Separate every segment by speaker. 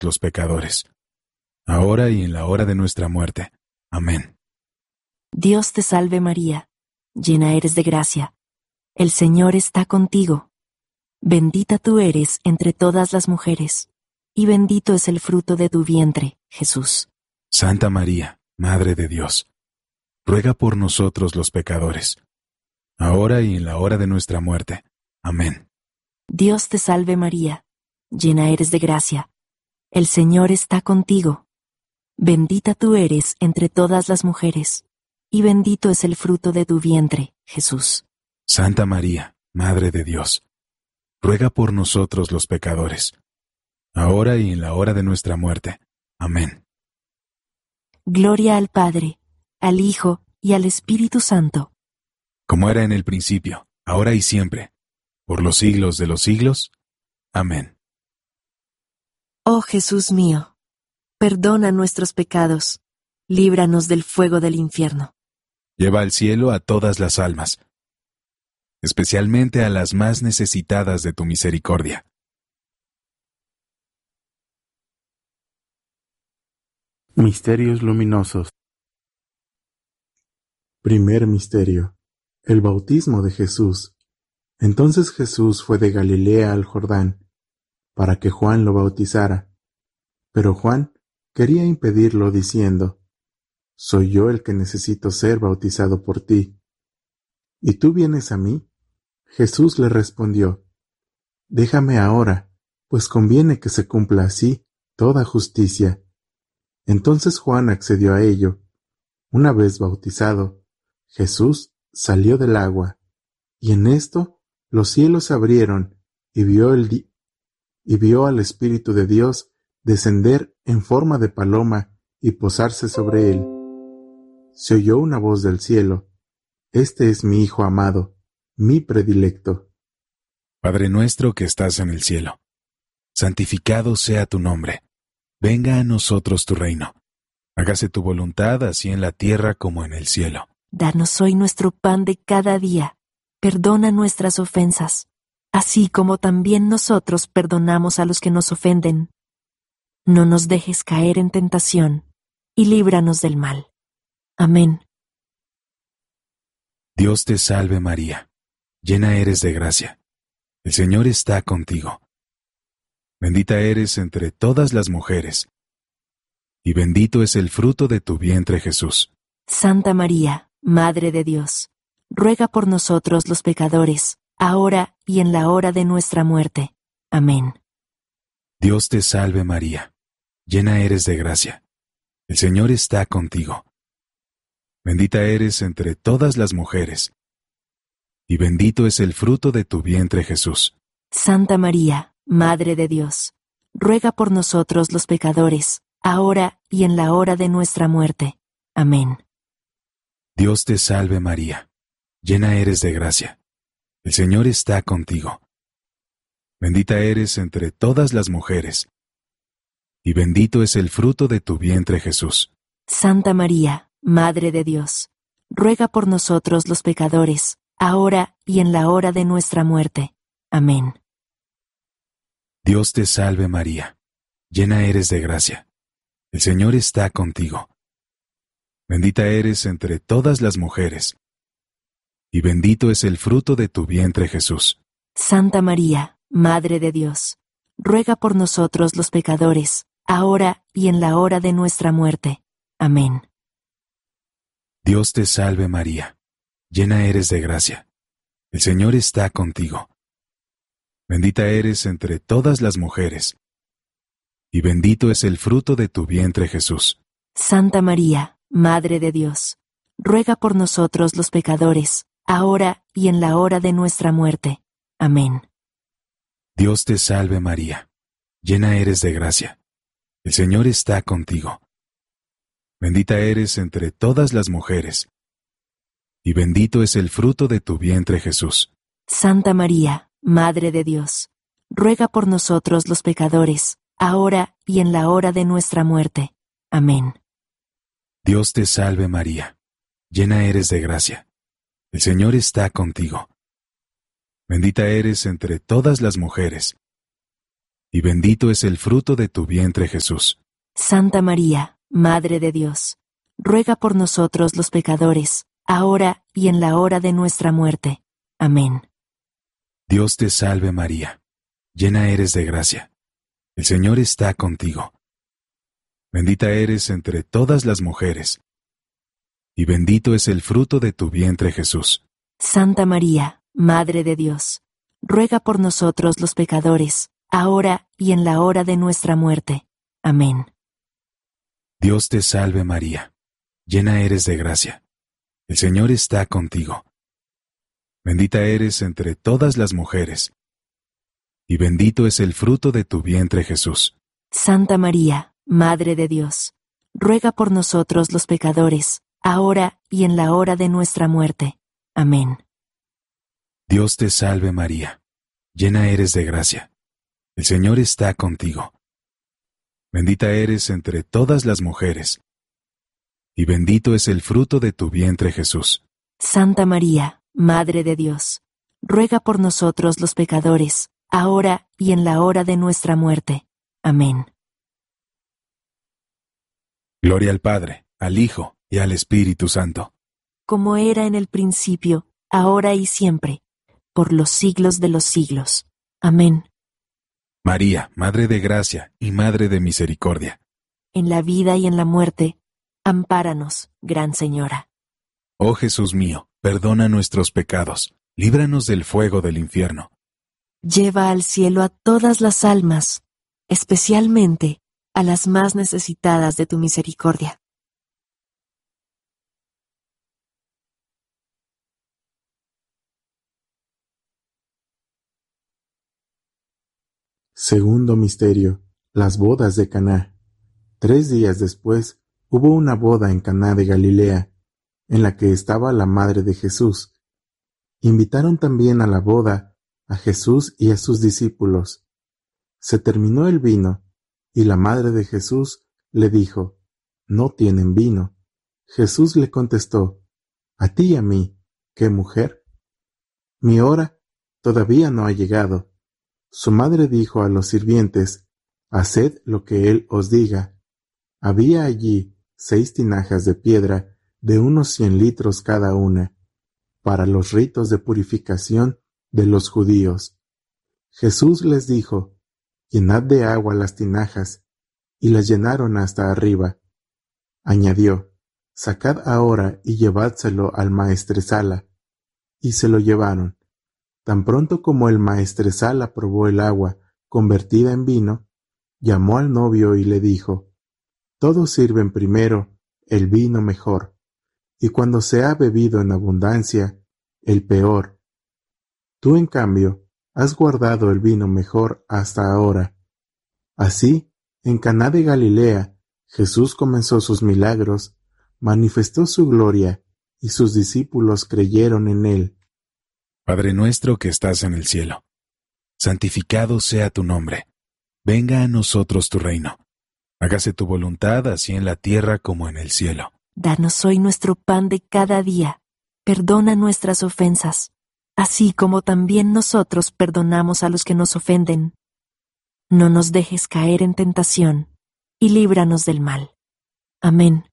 Speaker 1: los pecadores, ahora y en la hora de nuestra muerte. Amén.
Speaker 2: Dios te salve María, llena eres de gracia. El Señor está contigo. Bendita tú eres entre todas las mujeres, y bendito es el fruto de tu vientre, Jesús.
Speaker 1: Santa María, Madre de Dios, ruega por nosotros los pecadores, ahora y en la hora de nuestra muerte. Amén.
Speaker 2: Dios te salve María, llena eres de gracia. El Señor está contigo. Bendita tú eres entre todas las mujeres, y bendito es el fruto de tu vientre, Jesús.
Speaker 1: Santa María, Madre de Dios, ruega por nosotros los pecadores, ahora y en la hora de nuestra muerte. Amén.
Speaker 2: Gloria al Padre, al Hijo y al Espíritu Santo.
Speaker 1: Como era en el principio, ahora y siempre, por los siglos de los siglos. Amén.
Speaker 2: Oh Jesús mío, perdona nuestros pecados, líbranos del fuego del infierno.
Speaker 1: Lleva al cielo a todas las almas, especialmente a las más necesitadas de tu misericordia.
Speaker 3: Misterios luminosos. Primer misterio: el bautismo de Jesús. Entonces Jesús fue de Galilea al Jordán, para que Juan lo bautizara. Pero Juan quería impedirlo diciendo: «Soy yo el que necesito ser bautizado por ti, ¿y tú vienes a mí?». Jesús le respondió: «Déjame ahora, pues conviene que se cumpla así toda justicia». Entonces Juan accedió a ello. Una vez bautizado, Jesús salió del agua, y en esto los cielos se abrieron, y vio al Espíritu de Dios descender en forma de paloma y posarse sobre él. Se oyó una voz del cielo: «Este es mi Hijo amado, mi predilecto».
Speaker 1: Padre nuestro que estás en el cielo, santificado sea tu nombre. Venga a nosotros tu reino. Hágase tu voluntad así en la tierra como en el cielo.
Speaker 2: Danos hoy nuestro pan de cada día. Perdona nuestras ofensas, así como también nosotros perdonamos a los que nos ofenden. No nos dejes caer en tentación, y líbranos del mal. Amén.
Speaker 1: Dios te salve María, llena eres de gracia. El Señor está contigo. Bendita eres entre todas las mujeres, y bendito es el fruto de tu vientre Jesús.
Speaker 2: Santa María, Madre de Dios, ruega por nosotros los pecadores, ahora y en la hora de nuestra muerte. Amén.
Speaker 1: Dios te salve María, llena eres de gracia. El Señor está contigo. Bendita eres entre todas las mujeres, y bendito es el fruto de tu vientre Jesús.
Speaker 2: Santa María, Madre de Dios, ruega por nosotros los pecadores, ahora y en la hora de nuestra muerte. Amén.
Speaker 1: Dios te salve María, llena eres de gracia. El Señor está contigo. Bendita eres entre todas las mujeres, y bendito es el fruto de tu vientre Jesús.
Speaker 2: Santa María, Madre de Dios, ruega por nosotros los pecadores, ahora y en la hora de nuestra muerte. Amén.
Speaker 1: Dios te salve María, llena eres de gracia. El Señor está contigo. Bendita eres entre todas las mujeres, y bendito es el fruto de tu vientre Jesús.
Speaker 2: Santa María, Madre de Dios, ruega por nosotros los pecadores, ahora y en la hora de nuestra muerte. Amén.
Speaker 1: Dios te salve María, llena eres de gracia. El Señor está contigo. Bendita eres entre todas las mujeres, y bendito es el fruto de tu vientre Jesús.
Speaker 2: Santa María, Madre de Dios, ruega por nosotros los pecadores, ahora y en la hora de nuestra muerte. Amén.
Speaker 1: Dios te salve María, llena eres de gracia. El Señor está contigo. Bendita eres entre todas las mujeres, y bendito es el fruto de tu vientre Jesús.
Speaker 2: Santa María, Madre de Dios, ruega por nosotros los pecadores, ahora y en la hora de nuestra muerte. Amén.
Speaker 1: Dios te salve María, llena eres de gracia. El Señor está contigo. Bendita eres entre todas las mujeres, y bendito es el fruto de tu vientre, Jesús.
Speaker 2: Santa María, Madre de Dios, ruega por nosotros los pecadores, ahora y en la hora de nuestra muerte. Amén.
Speaker 1: Dios te salve María, llena eres de gracia. El Señor está contigo. Bendita eres entre todas las mujeres, y bendito es el fruto de tu vientre, Jesús.
Speaker 2: Santa María, Madre de Dios, ruega por nosotros los pecadores, ahora y en la hora de nuestra muerte. Amén.
Speaker 1: Dios te salve María, llena eres de gracia. El Señor está contigo. Bendita eres entre todas las mujeres, y bendito es el fruto de tu vientre, Jesús.
Speaker 2: Santa María, Madre de Dios, ruega por nosotros los pecadores, ahora y en la hora de nuestra muerte. Amén.
Speaker 1: Dios te salve María, llena eres de gracia. El Señor está contigo. Bendita eres entre todas las mujeres, y bendito es el fruto de tu vientre, Jesús.
Speaker 2: Santa María, Madre de Dios, ruega por nosotros los pecadores, ahora y en la hora de nuestra muerte. Amén.
Speaker 1: Gloria al Padre, al Hijo y al Espíritu Santo.
Speaker 2: Como era en el principio, ahora y siempre, por los siglos de los siglos. Amén.
Speaker 1: María, Madre de Gracia y Madre de Misericordia.
Speaker 2: En la vida y en la muerte, ampáranos, Gran Señora.
Speaker 1: Oh Jesús mío, perdona nuestros pecados, líbranos del fuego del infierno.
Speaker 2: Lleva al cielo a todas las almas, especialmente a las más necesitadas de tu misericordia.
Speaker 3: Segundo misterio: las bodas de Caná. 3 días después hubo una boda en Caná de Galilea, en la que estaba la madre de Jesús. Invitaron también a la boda a Jesús y a sus discípulos. Se terminó el vino, y la madre de Jesús le dijo: «No tienen vino». Jesús le contestó: «A ti y a mí, ¿qué mujer? Mi hora todavía no ha llegado». Su madre dijo a los sirvientes: «Haced lo que él os diga». Había allí 6 tinajas de piedra de unos 100 litros cada una, para los ritos de purificación de los judíos. Jesús les dijo: «Llenad de agua las tinajas», y las llenaron hasta arriba. Añadió: «Sacad ahora y llevádselo al maestresala». Y se lo llevaron. Tan pronto como el maestresala probó el agua convertida en vino, llamó al novio y le dijo: «Todos sirven primero el vino mejor, y cuando se ha bebido en abundancia, el peor. Tú, en cambio, has guardado el vino mejor hasta ahora». Así, en Caná de Galilea, Jesús comenzó sus milagros, manifestó su gloria, y sus discípulos creyeron en él.
Speaker 1: Padre nuestro que estás en el cielo, santificado sea tu nombre. Venga a nosotros tu reino. Hágase tu voluntad así en la tierra como en el cielo.
Speaker 2: Danos hoy nuestro pan de cada día. Perdona nuestras ofensas, así como también nosotros perdonamos a los que nos ofenden. No nos dejes caer en tentación, y líbranos del mal. Amén.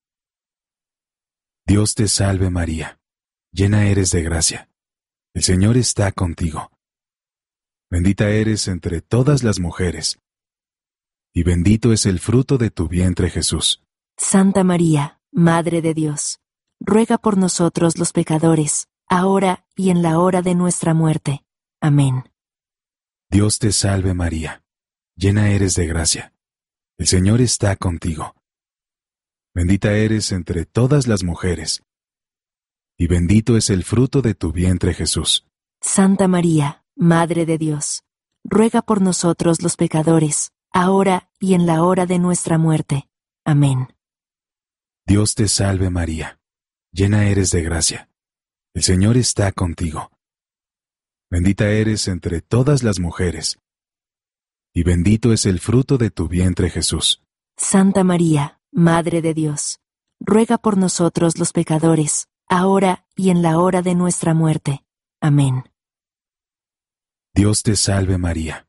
Speaker 1: Dios te salve María, llena eres de gracia. El Señor está contigo. Bendita eres entre todas las mujeres, y bendito es el fruto de tu vientre, Jesús.
Speaker 2: Santa María, Madre de Dios, ruega por nosotros los pecadores, ahora y en la hora de nuestra muerte. Amén.
Speaker 1: Dios te salve María, llena eres de gracia. El Señor está contigo. Bendita eres entre todas las mujeres, y bendito es el fruto de tu vientre, Jesús.
Speaker 2: Santa María, Madre de Dios, ruega por nosotros los pecadores, ahora y en la hora de nuestra muerte. Amén.
Speaker 1: Dios te salve María, llena eres de gracia. El Señor está contigo. Bendita eres entre todas las mujeres, y bendito es el fruto de tu vientre, Jesús.
Speaker 2: Santa María, Madre de Dios, ruega por nosotros los pecadores, ahora y en la hora de nuestra muerte. Amén.
Speaker 1: Dios te salve María,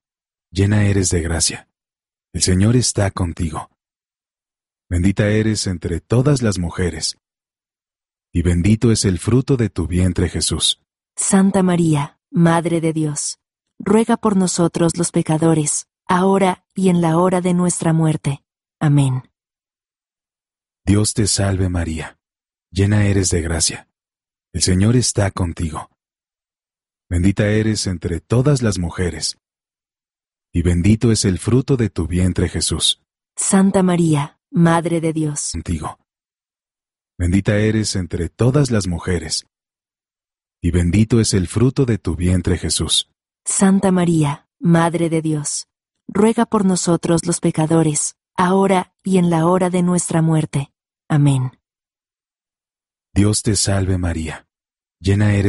Speaker 1: llena eres de gracia. El Señor está contigo. Bendita eres entre todas las mujeres, y bendito es el fruto de tu vientre, Jesús.
Speaker 2: Santa María, Madre de Dios, ruega por nosotros los pecadores, ahora y en la hora de nuestra muerte. Amén.
Speaker 1: Dios te salve María, llena eres de gracia. El Señor está contigo. Bendita eres entre todas las mujeres, y bendito es el fruto de tu vientre, Jesús.
Speaker 2: Santa María, Madre de Dios,
Speaker 1: Contigo. Bendita eres entre todas las mujeres, y bendito es el fruto de tu vientre, Jesús.
Speaker 2: Santa María, Madre de Dios, ruega por nosotros los pecadores, ahora y en la hora de nuestra muerte. Amén.
Speaker 1: Dios te salve María, llena eres